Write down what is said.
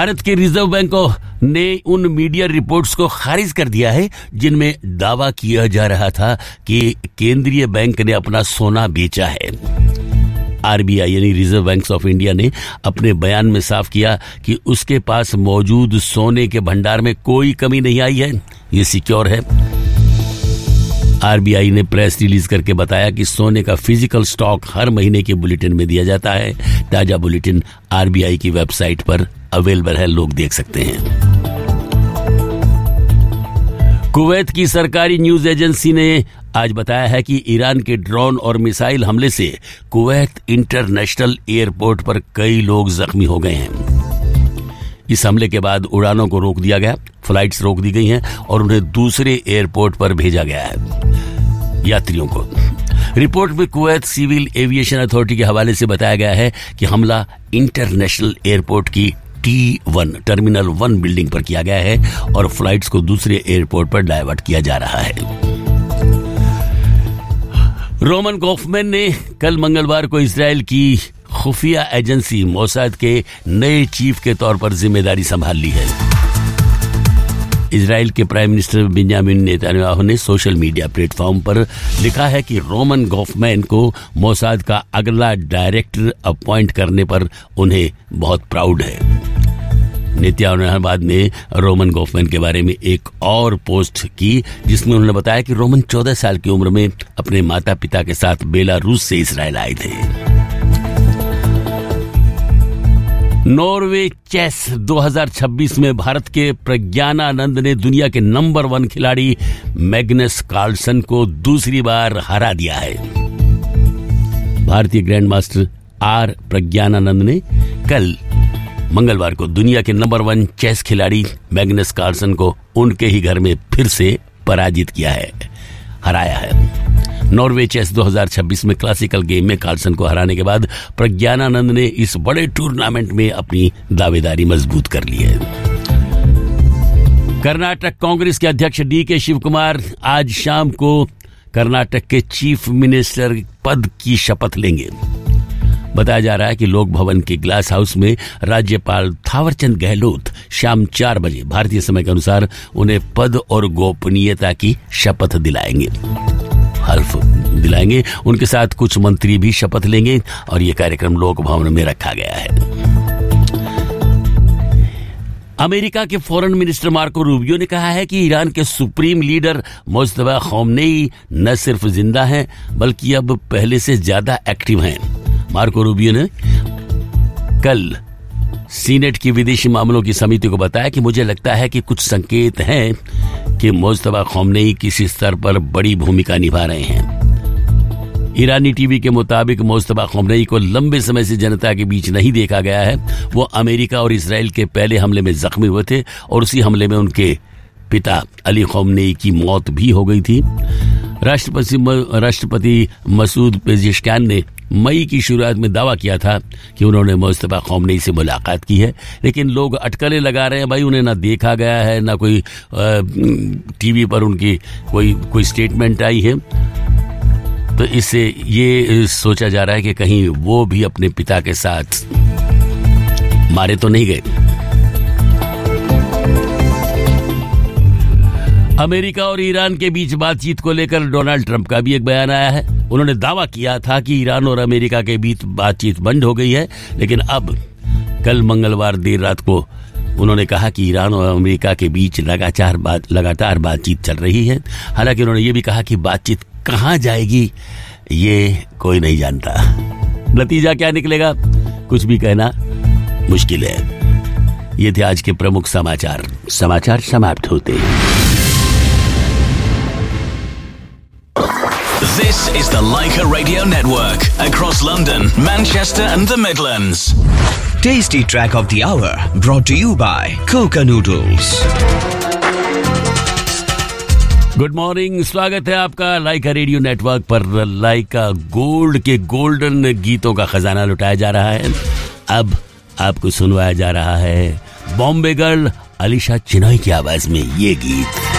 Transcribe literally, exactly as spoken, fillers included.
भारत के reserve bank ने उन मीडिया रिपोर्ट्स को खारिज कर दिया है जिनमें दावा किया जा रहा था कि केंद्रीय बैंक ने अपना सोना बेचा है। आरबीआई यानी रिजर्व बैंक ऑफ इंडिया ने अपने बयान में साफ किया कि उसके पास मौजूद सोने के भंडार में कोई कमी नहीं आई है, ये सिक्योर है। आरबीआई ने प्रेस रिलीज करके बताया कि सोने का फिजिकल स्टॉक हर महीने के बुलेटिन में दिया जाता है। ताजा बुलेटिन आरबीआई की वेबसाइट पर अवेलेबल है, लोग देख सकते हैं। कुवैत की सरकारी न्यूज एजेंसी ने आज बताया है कि ईरान के ड्रोन और मिसाइल हमले से कुवैत इंटरनेशनल एयरपोर्ट पर कई लोग जख्मी हो गए हैं। इस हमले के बाद उड़ानों को रोक दिया गया, फ्लाइट्स रोक दी गई हैं और उन्हें दूसरे एयरपोर्ट पर भेजा गया है यात्रियों को। रिपोर्ट में कुवैत सिविल एविएशन अथॉरिटी के हवाले से बताया गया है कि हमला इंटरनेशनल एयरपोर्ट की T one terminal one building पर किया गया है और फ्लाइट्स को दूसरे एयरपोर्ट पर डायवर्ट किया जा रहा है। रोमन गॉफमैन ने कल मंगलवार को इजराइल की खुफिया एजेंसी मोसाद के नए चीफ के तौर पर जिम्मेदारी संभाल ली है। इजराइल के प्राइम मिनिस्टर बेंजामिन नेतन्याहू ने सोशल मीडिया प्लेटफॉर्म पर लिखा है कि रोमन गॉफमैन को मोसाद का अगला डायरेक्टर अपॉइंट करने पर उन्हें बहुत प्राउड है। नेतन्याहू बाद में रोमन गॉफमैन के बारे में एक और पोस्ट की जिसमें उन्होंने बताया कि रोमन चौदह साल की उम्र में अपने माता पिता के साथ बेलारूस से इजराइल आए थे। नॉर्वे चेस दो हज़ार छब्बीस में भारत के प्रज्ञानानंद ने दुनिया के नंबर वन खिलाड़ी मैग्नस कार्लसन को दूसरी बार हरा दिया है। भारतीय ग्रैंड मास्टर आर प्रज्ञानानंद ने कल मंगलवार को दुनिया के नंबर वन चेस खिलाड़ी मैग्नस कार्लसन को उनके ही घर में फिर से पराजित किया है, हराया है। नॉर्वे चेस दो हज़ार छब्बीस में क्लासिकल गेम में कार्लसन को हराने के बाद प्रज्ञानानंद ने इस बड़े टूर्नामेंट में अपनी दावेदारी मजबूत कर ली है। कर्नाटक कांग्रेस के अध्यक्ष डी के शिव कुमार आज शाम को कर्नाटक के चीफ मिनिस्टर पद की शपथ लेंगे। बताया जा रहा है कि लोक भवन के ग्लास हाउस में राज्यपाल थावरचंद गहलोत शाम चार बजे भारतीय समय के अनुसार उन्हें पद और गोपनीयता की शपथ दिलाएंगे हल्फ दिलाएंगे। उनके साथ कुछ मंत्री भी शपथ लेंगे और यह कार्यक्रम लोक भवन में रखा गया है। अमेरिका के फॉरेन मिनिस्टर मार्को रूबियो ने कहा है कि ईरान के सुप्रीम लीडर मुस्तफा खामेनी न सिर्फ जिंदा हैं बल्कि अब पहले से ज्यादा एक्टिव हैं। मार्को रूबियो ने कल सीनेट की विदेशी मामलों की समिति को बताया कि मुझे लगता है कि कुछ संकेत हैं कि मुस्तफा खामेनी किसी स्तर पर बड़ी भूमिका निभा रहे हैं। ईरानी टीवी के मुताबिक मुस्तफा खामेनी को लंबे समय से जनता के बीच नहीं देखा गया है। वो अमेरिका और इजराइल के पहले हमले में जख्मी हुए थे और उसी हमले में उनके पिता अली खामेनी की मौत भी हो गई थी। राष्ट्रपति राष्ट्रपति मसूद पेजेशकियान ने मई की शुरुआत में दावा किया था कि उन्होंने मुस्तफा खामेनी से मुलाकात की है, लेकिन लोग अटकलें लगा रहे हैं, भाई उन्हें ना देखा गया है, ना कोई टीवी पर उनकी कोई कोई स्टेटमेंट आई है। तो इससे ये सोचा जा रहा है कि कहीं वो भी अपने पिता के साथ मारे तो नहीं गए। अमेरिका और ईरान के बीच बातचीत को लेकर डोनाल्ड ट्रंप का भी एक बयान आया है। उन्होंने दावा किया था कि ईरान और अमेरिका के बीच बातचीत बंद हो गई है, लेकिन अब कल मंगलवार देर रात को उन्होंने कहा कि ईरान और अमेरिका के बीच लगातार बात लगातार बातचीत चल रही है। हालांकि उन्होंने ये भी कहा कि बातचीत कहां जाएगी ये कोई नहीं जानता। नतीजा क्या निकलेगा कुछ भी कहना मुश्किल है। ये थे आज के प्रमुख समाचार। समाचार समाप्त होते हैं। This is the Leica Radio Network across London, Manchester and the Midlands. Tasty track of the hour brought to you by Coca Noodles. Good morning, स्वागत है आपका लाइका रेडियो नेटवर्क पर। लाइका गोल्ड के गोल्डन गीतों का खजाना लुटाया जा रहा है। अब आपको सुनवाया जा रहा है बॉम्बे गर्ल अलीशा चिनॉय की आवाज में ये गीत।